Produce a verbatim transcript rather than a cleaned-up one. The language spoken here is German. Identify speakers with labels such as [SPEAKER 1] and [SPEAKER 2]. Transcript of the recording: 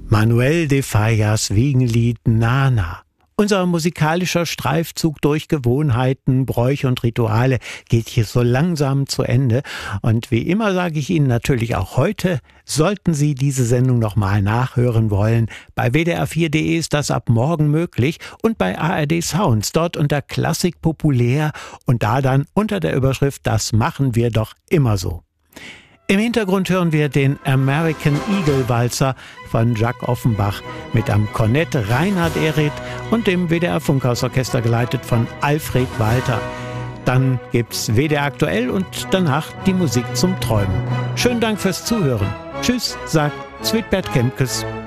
[SPEAKER 1] Manuel de Fallas Wiegenlied Nana. Unser musikalischer Streifzug durch Gewohnheiten, Bräuche und Rituale geht hier so langsam zu Ende. Und wie immer sage ich Ihnen natürlich auch heute, sollten Sie diese Sendung nochmal nachhören wollen, bei w d r vier punkt d e ist das ab morgen möglich und bei A R D Sounds, dort unter Klassik populär und da dann unter der Überschrift Das machen wir doch immer so. Im Hintergrund hören wir den American Eagle Walzer von Jacques Offenbach mit am Kornett Reinhard Ehret und dem W D R Funkhausorchester geleitet von Alfred Walter. Dann gibt's W D R aktuell und danach die Musik zum Träumen. Schönen Dank fürs Zuhören. Tschüss, sagt Sweetbert Kemkes.